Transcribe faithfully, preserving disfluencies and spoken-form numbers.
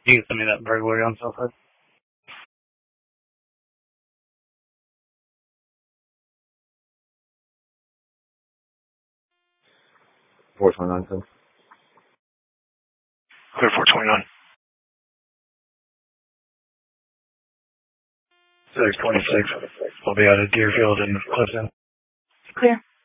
You can send me that burglary on Southside. four twenty-nine, sir. Clear four twenty-nine. six twenty-six. I'll be out of Deerfield and Clifton. Clear.